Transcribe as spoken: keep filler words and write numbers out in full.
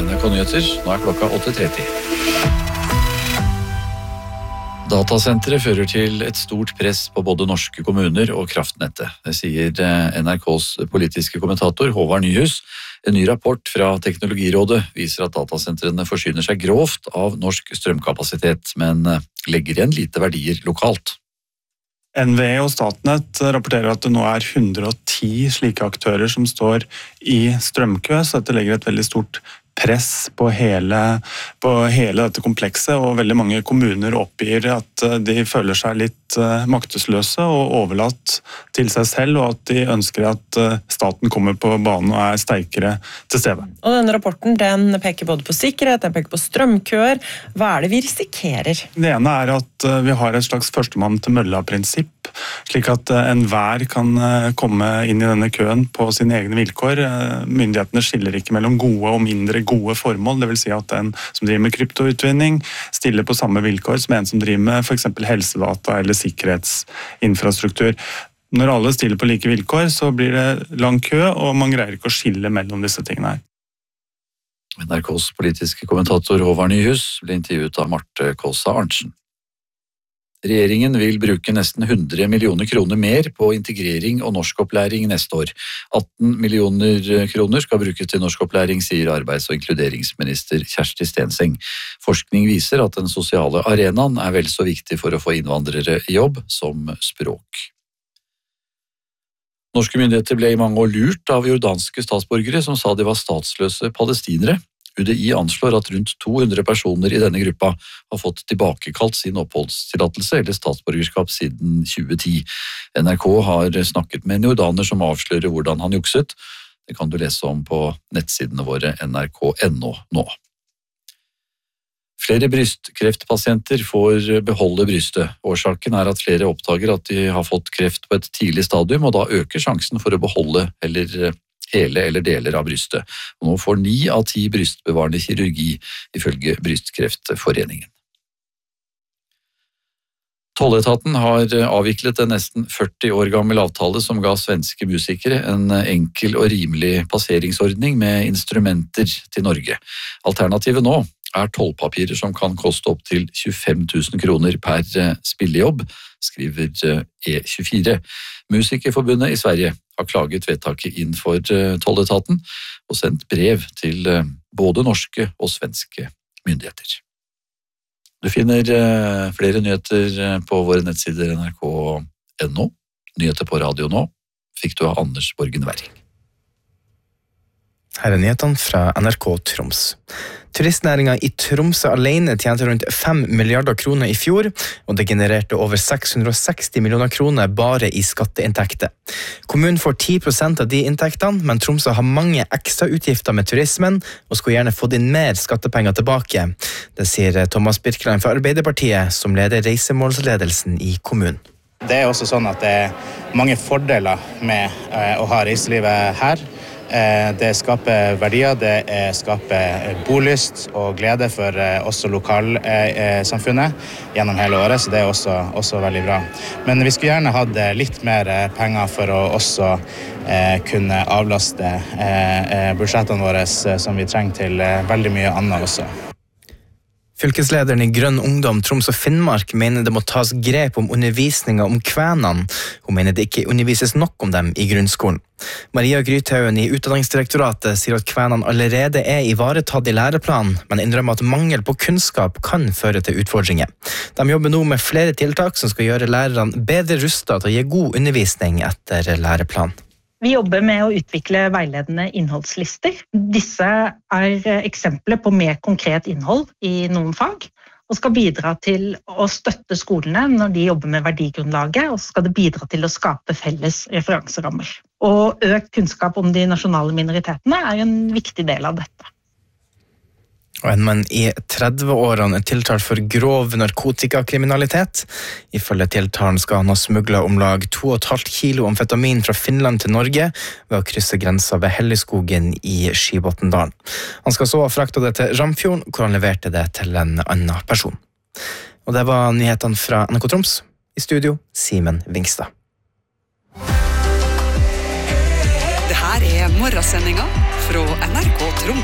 N R K Nyheter, nå er klokka åtte tretti. Datasenteret fører til et stort press på både norske kommuner og kraftnettet. Det sier N R K's politiske kommentator Håvard Nyhus. En ny rapport fra Teknologirådet viser at datasentrene forsyner seg grovt av norsk strømkapasitet, men legger igjen lite verdier lokalt. N V E og Statnett rapporterer at det nå er hundre og ti slike aktører som står i strømkø, så dette legger et veldig stort press på hele, på hele dette komplekset, og veldig mange kommuner oppgir at de føler seg litt maktesløse og overlatt til seg selv, og at de ønsker at staten kommer på banen og er sterkere til stede. Og denne rapporten den peker både på sikkerhet, den peker på strømkøer. Hva er det vi risikerer? Det ene er at vi har et slags førstemann til mølla-prinsipp, slik at enhver kan komme inn i denne køen på sine egne vilkår. Myndighetene skiller ikke mellom gode og mindre gode formål, det vil si at en som driver med kryptoutvinning stiller på samme vilkår som en som driver med for eksempel helsedata eller sikkerhetsinfrastruktur. Når alle stiller på like vilkår, så blir det lang kø, og man greier ikke å skille mellom disse tingene her. N R K's politiske kommentator Håvard Nyhus ble intervjuet av Marte Kåsa Arntzen. Regjeringen vil bruke nesten hundre millioner kroner mer på integrering og norskopplæring neste år. atten millioner kroner skal brukes til norskopplæring, sier arbeids- og inkluderingsminister Kjersti Stenseng. Forskning viser at den sosiale arenaen er vel så viktig for å få innvandrere i jobb som språk. Norske myndigheter ble i mange år lurt av jordanske statsborgere som sa de var statsløse palestinere. U D I anslår at rundt to hundre personer i denne gruppa har fått tilbakekalt sin oppholdstillatelse eller statsborgerskap siden tjue ti. N R K har snakket med en jordaner som avslører hvordan han jukset. Det kan du lese om på nettsidene våre N R K punktum N O nå. Flere brystkreftpasienter får beholde brystet. Årsaken er at flere oppdager at de har fått kreft på et tidlig stadium, og da øker sjansen for å beholde eller hele eller deler av brystet. Og nå får ni av ti brystbevarende kirurgi, ifølge Brystkreftforeningen. Tolletaten har avviklet en nesten førti år gammel avtale som ga svenske musikere en enkel og rimelig passeringsordning med instrumenter til Norge. Alternativet nå er tollpapirer som kan koste opp til tjuefem tusen kroner per spillejobb, skriver E tjuefire. Musikerforbundet i Sverige har klaget vedtaket inn for tolletaten og sendt brev til både norske og svenske myndigheter. Du finner flere nyheter på våre nettsider N R K punktum N O. Nyheter på radio nå fikk du av Anders Borgen Werring. Her er nyhetene fra N R K Troms. Turistnæringen i Tromsø alene tjente rundt fem milliarder kroner i fjor, og det genererte over seks hundre og seksti millioner kroner bare i skatteinntekter. Kommunen får ti prosent av de inntektene, men Tromsø har mange ekstra utgifter med turismen, og skulle gjerne fått inn mer skattepenger tilbake. Det sier Thomas Birkeland fra Arbeiderpartiet, som leder reisemålsledelsen i kommunen. Det er også sånn at det er mange fordeler med å ha reiselivet her. Det skaper verdier, det skaper bolyst og glede for også lokalsamfunnet gjennom hele året, så det er også, også veldig bra. Men vi skulle gjerne hatt litt mer penger for å også kunne avlaste budsjettene våre som vi trenger til veldig mye annet også. Fylkeslederen i Grønn Ungdom Troms og Finnmark mener det må tas grep om undervisningen om kvenene. Hun mener det ikke undervises nok om dem i grunnskolen. Maria Grythaugen i Utdanningsdirektoratet sier at kvenene allerede er ivaretatt i læreplanen, men innrømmer at mangel på kunnskap kan føre til utfordringer. De jobber nå med flere tiltak som skal gjøre lærerne bedre rustet til å gi god undervisning etter læreplanen. Vi jobber med å utvikle veiledende innholdslister. Disse er eksempler på mer konkret innhold i noen fag, og skal bidra til å støtte skolene når de jobber med verdigrunnlaget, og så skal det bidra til å skape felles referanserammer. Og økt kunnskap om de nasjonale minoritetene er en viktig del av dette. Og en mann i tredve-årene er tiltalt for grov narkotikakriminalitet. Ifølge tiltalen skal han ha smuglet om lag to og et halvt kilo amfetamin fra Finland til Norge ved å krysse grensa ved Helligskogen i Skibotndalen. Han skal så ha fraktet det til Ramfjorden, hvor han leverte det til en annen person. Og det var nyhetene fra N R K Troms. I studio, Simen Vingstad. Det her er morgensendinga fra N R K Troms.